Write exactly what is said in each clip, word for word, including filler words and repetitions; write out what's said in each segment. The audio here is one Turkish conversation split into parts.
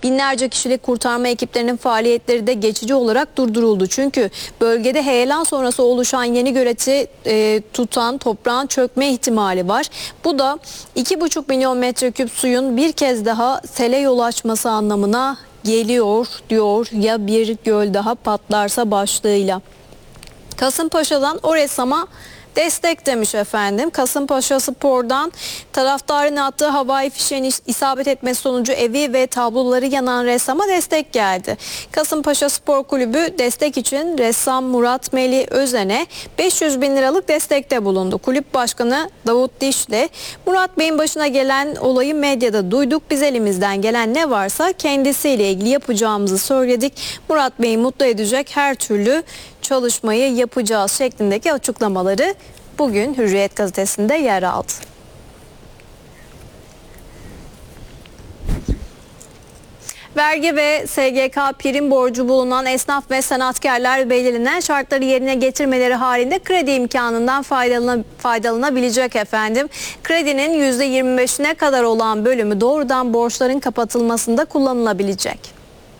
Binlerce kişilik kurtarma ekiplerinin faaliyetleri de geçici olarak durduruldu. Çünkü bölgede heyelan sonrası oluşan yeni göleti e, tutan toprağın çökme ihtimali var. Bu da iki buçuk milyon metreküp suyun bir kez daha sele yol açması anlamına geliyor diyor ya bir göl daha patlarsa başlığıyla. Kasımpaşa'dan Oresam'a destek demiş efendim. Kasımpaşa Spor'dan taraftarın attığı havai fişeğin isabet etmesi sonucu evi ve tabloları yanan ressama destek geldi. Kasımpaşa Spor Kulübü destek için ressam Murat Melih Özen'e beş yüz bin liralık destekte bulundu. Kulüp Başkanı Davut Dişli, Murat Bey'in başına gelen olayı medyada duyduk. Biz elimizden gelen ne varsa kendisiyle ilgili yapacağımızı söyledik. Murat Bey'i mutlu edecek her türlü çalışmayı yapacağız şeklindeki açıklamaları bugün Hürriyet gazetesinde yer aldı. Vergi ve S G K prim borcu bulunan esnaf ve sanatkarlar belirlenen şartları yerine getirmeleri halinde kredi imkanından faydalan faydalanabilecek efendim. Kredinin yüzde yirmi beşine kadar olan bölümü doğrudan borçların kapatılmasında kullanılabilecek.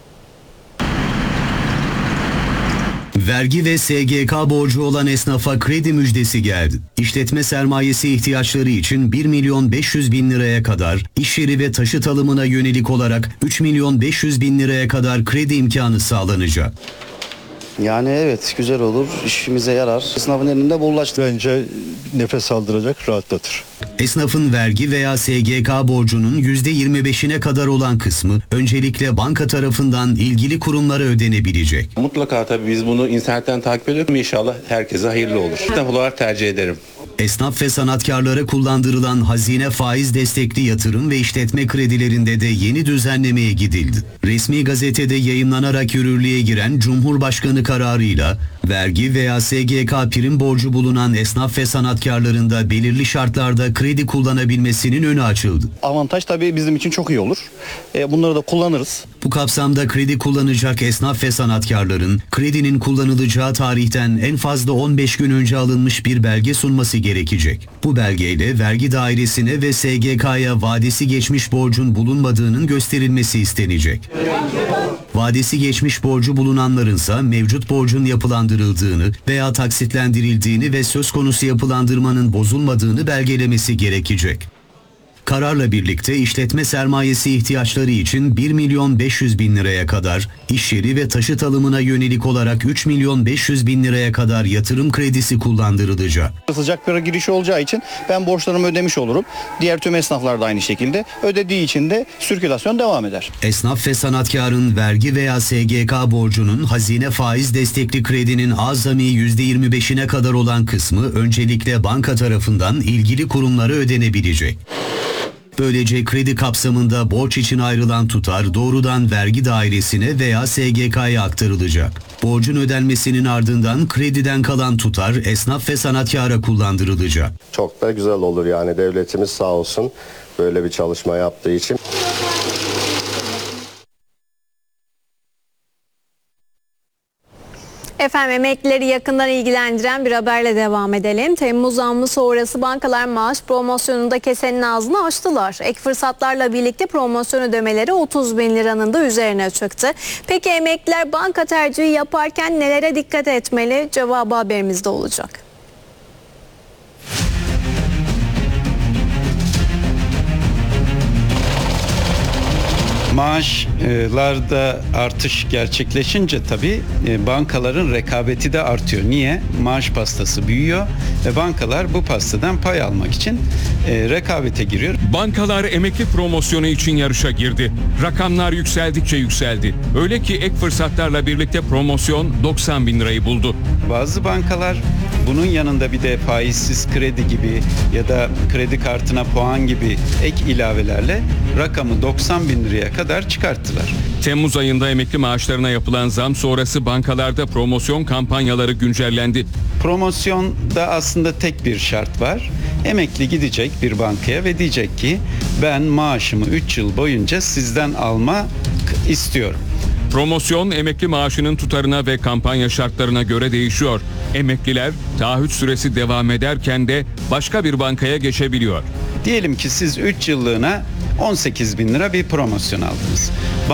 Vergi ve S G K borcu olan esnafa kredi müjdesi geldi. İşletme sermayesi ihtiyaçları için bir milyon beş yüz bin liraya kadar, iş yeri ve taşıt alımına yönelik olarak üç milyon beş yüz bin liraya kadar kredi imkanı sağlanacak. Yani evet, güzel olur, işimize yarar. Esnafın elinde bollaştı. Bence nefes aldıracak, rahatlatır. Esnafın vergi veya S G K borcunun yüzde yirmi beşine kadar olan kısmı öncelikle banka tarafından ilgili kurumlara ödenebilecek. Mutlaka tabii biz bunu internetten takip ediyoruz. İnşallah herkese hayırlı olur. Esnaf olarak tercih ederim. Esnaf ve sanatkarlara kullandırılan hazine faiz destekli yatırım ve işletme kredilerinde de yeni düzenlemeye gidildi. Resmi gazetede yayınlanarak yürürlüğe giren Cumhurbaşkanı kararıyla vergi veya S G K prim borcu bulunan esnaf ve sanatkarların da belirli şartlarda kredi kullanabilmesinin önü açıldı. Avantaj tabii bizim için çok iyi olur. E, bunları da kullanırız. Bu kapsamda kredi kullanacak esnaf ve sanatkarların kredinin kullanılacağı tarihten en fazla on beş gün önce alınmış bir belge sunması gerekecek. Bu belgeyle vergi dairesine ve S G K'ya vadesi geçmiş borcun bulunmadığının gösterilmesi istenecek. Vadesi geçmiş borcu bulunanlarınsa mevcut borcun yapılandırıldığını veya taksitlendirildiğini ve söz konusu yapılandırmanın bozulmadığını belgelemesi gerekecek. Kararla birlikte işletme sermayesi ihtiyaçları için bir milyon beş yüz bin liraya kadar, iş yeri ve taşıt alımına yönelik olarak üç milyon beş yüz bin liraya kadar yatırım kredisi kullandırılacak. Sıcak para girişi olacağı için ben borçlarımı ödemiş olurum. Diğer tüm esnaflar da aynı şekilde. Ödediği için de sirkülasyon devam eder. Esnaf ve sanatkarın vergi veya S G K borcunun hazine faiz destekli kredinin azami yüzde yirmi beşine kadar olan kısmı öncelikle banka tarafından ilgili kurumlara ödenebilecek. Böylece kredi kapsamında borç için ayrılan tutar doğrudan vergi dairesine veya S G K'ya aktarılacak. Borcun ödenmesinin ardından krediden kalan tutar esnaf ve sanatkara kullandırılacak. Çok da güzel olur yani, devletimiz sağ olsun böyle bir çalışma yaptığı için. Efendim, emeklileri yakından ilgilendiren bir haberle devam edelim. Temmuz zammı sonrası bankalar maaş promosyonunda kesenin ağzını açtılar. Ek fırsatlarla birlikte promosyon ödemeleri otuz bin liranın da üzerine çıktı. Peki emekliler banka tercihi yaparken nelere dikkat etmeli? Cevabı haberimizde olacak. Maaşlarda artış gerçekleşince tabii bankaların rekabeti de artıyor. Niye? Maaş pastası büyüyor ve bankalar bu pastadan pay almak için rekabete giriyor. Bankalar emekli promosyonu için yarışa girdi. Rakamlar yükseldikçe yükseldi. Öyle ki ek fırsatlarla birlikte promosyon doksan bin lirayı buldu. Bazı bankalar bunun yanında bir de faizsiz kredi gibi ya da kredi kartına puan gibi ek ilavelerle rakamı doksan bin liraya kadar çıkarttılar. Temmuz ayında emekli maaşlarına yapılan zam sonrası bankalarda promosyon kampanyaları güncellendi. Promosyonda aslında tek bir şart var. Emekli gidecek bir bankaya ve diyecek ki ben maaşımı üç yıl boyunca sizden almak istiyorum. Promosyon emekli maaşının tutarına ve kampanya şartlarına göre değişiyor. Emekliler taahhüt süresi devam ederken de başka bir bankaya geçebiliyor. Diyelim ki siz üç yıllığına on sekiz bin lira bir promosyon aldınız.